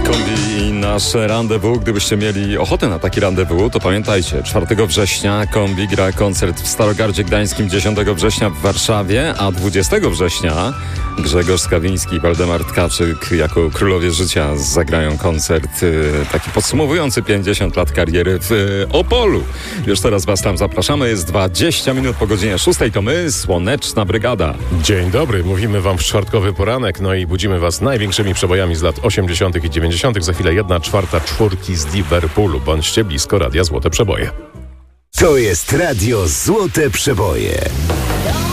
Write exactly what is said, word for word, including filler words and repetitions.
Kombi i nasze rendezvous. Gdybyście mieli ochotę na taki rendezvous, to pamiętajcie, czwartego września Kombi gra koncert w Starogardzie Gdańskim, dziesiątego września w Warszawie, a dwudziestego września Grzegorz Skawiński i Waldemar Tkaczyk jako królowie życia zagrają koncert y, taki podsumowujący pięćdziesiąt lat kariery w y, Opolu. Już teraz was tam zapraszamy. Jest dwadzieścia minut po godzinie szóstej. To my, Słoneczna Brygada. Dzień dobry, mówimy wam w czwartkowy poranek, no i budzimy was największymi przebojami z lat osiemdziesiątych i dziewięćdziesiątych. Za chwilę jedna czwarta czwórki z Liverpoolu. Bądźcie blisko Radia Złote Przeboje. To jest Radio Złote Przeboje.